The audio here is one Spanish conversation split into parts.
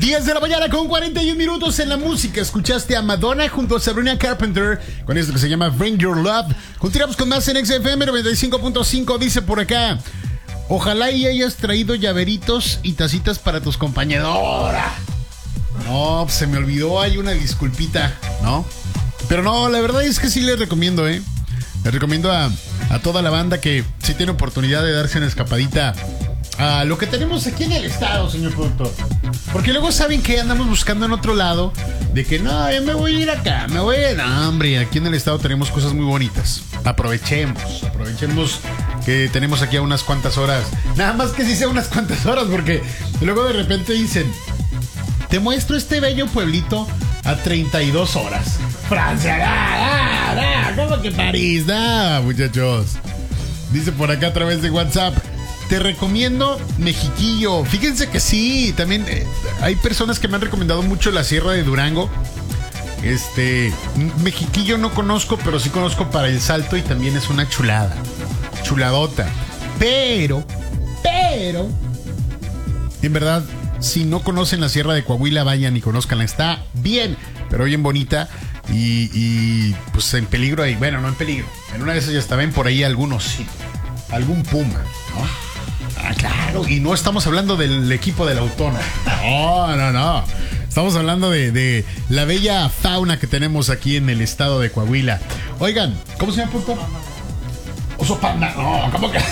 10 de la mañana con 41 minutos en la música. Escuchaste a Madonna junto a Sabrina Carpenter con esto que se llama Bring Your Love. Continuamos con más en XFM 95.5. Dice por acá: ojalá y hayas traído llaveritos y tacitas para tus compañeros. No, pues se me olvidó, hay una disculpita, ¿no? Pero no, la verdad es que sí les recomiendo, Les recomiendo a toda la banda que sí tiene oportunidad de darse una escapadita a lo que tenemos aquí en el estado, señor productor. Porque luego saben que andamos buscando en otro lado, de que no, yo me voy a ir acá, me voy a ir. No, hombre, aquí en el estado tenemos cosas muy bonitas. Aprovechemos que tenemos aquí a unas cuantas horas. Nada más que sí sea unas cuantas horas, porque luego de repente dicen: te muestro este bello pueblito a 32 horas. Francia, ¿cómo que París? Muchachos. Dice por acá a través de WhatsApp: te recomiendo Mexiquillo. Fíjense que sí, también hay personas que me han recomendado mucho la Sierra de Durango. Mexiquillo no conozco, pero sí conozco para El Salto y también es una chulada. Chuladota. Pero, en verdad, si no conocen la Sierra de Coahuila, vayan y conózcanla. Está bien, pero bien bonita. Y pues en peligro ahí. Bueno, no en peligro. En una de esas ya está, ven por ahí algunos sí. Algún puma, ¿no? Claro, y no estamos hablando del equipo de la Autónoma. No. Estamos hablando de la bella fauna que tenemos aquí en el estado de Coahuila. Oigan, ¿cómo se llama, puto? Oso panda. No, ¿cómo que?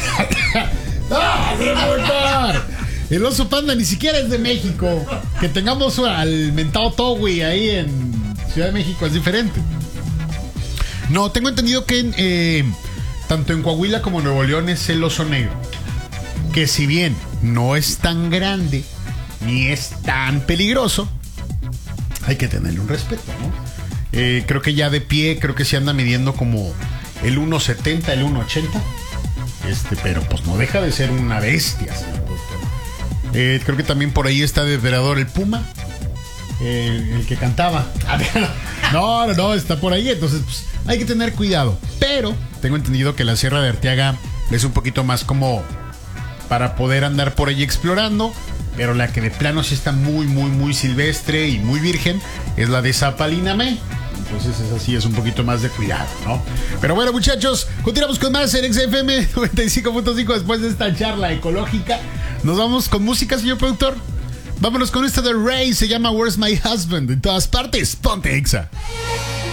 ¡No, el oso panda ni siquiera es de México. Que tengamos al mentado Togui ahí en Ciudad de México es diferente. No, tengo entendido que tanto en Coahuila como en Nuevo León es el oso negro. Que si bien no es tan grande ni es tan peligroso, hay que tenerle un respeto, ¿no? Creo que ya de pie, creo que se anda midiendo como el 1.70, el 1.80. Pero pues no deja de ser una bestia, señor doctor. Creo que también por ahí está de verador el puma, el que cantaba. No, está por ahí, entonces pues, hay que tener cuidado. Pero tengo entendido que la Sierra de Arteaga es un poquito más como para poder andar por ahí explorando, pero la que de plano sí está muy, muy, muy silvestre y muy virgen es la de Zapalinamé. Entonces esa sí es un poquito más de cuidado, ¿no? Pero bueno, muchachos, continuamos con más en XFM 95.5 después de esta charla ecológica. Nos vamos con música, señor productor. Vámonos con esta de Ray, se llama Where's My Husband. En todas partes, ponte Exa.